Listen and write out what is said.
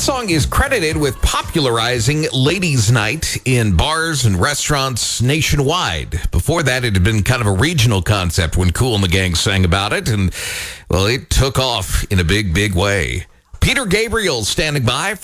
song is credited with popularizing Ladies' Night in bars and restaurants nationwide. Before that, it had been kind of a regional concept when Kool and the Gang sang about it, and, well, it took off in a big, big way. Peter Gabriel standing by